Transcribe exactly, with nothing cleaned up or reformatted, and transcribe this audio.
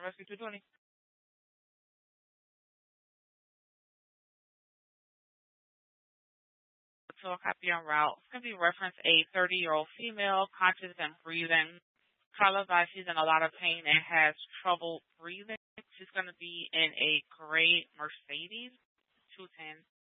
Rescue two twenty. To a copy en route. It's going to be reference a thirty-year-old female, conscious and breathing. Caller advised she's in a lot of pain and has trouble breathing. She's going to be in a gray Mercedes two ten.